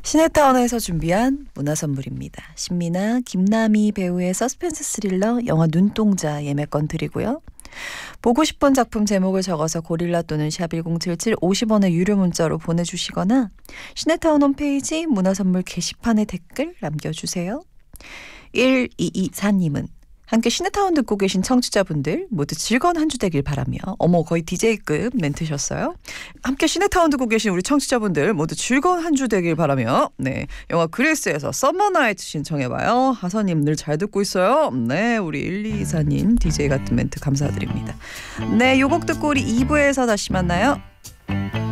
시네타운에서 준비한 문화선물입니다. 신미나 김남희 배우의 서스펜스 스릴러 영화 눈동자 예매권 드리고요. 보고 싶은 작품 제목을 적어서 고릴라 또는 샵1077 50원의 유료 문자로 보내주시거나 시네타운 홈페이지 문화선물 게시판에 댓글 남겨주세요. 1224님은 함께 시네타운 듣고 계신 청취자분들 모두 즐거운 한 주 되길 바라며, 어머 거의 DJ급 멘트셨어요. 함께 시네타운 듣고 계신 우리 청취자분들 모두 즐거운 한 주 되길 바라며, 네, 영화 그리스에서 서머 나이트 신청해봐요. 하서님 늘 잘 듣고 있어요. 네, 우리 1224님 DJ 같은 멘트 감사드립니다. 네, 요 곡 듣고 우리 2부에서 다시 만나요.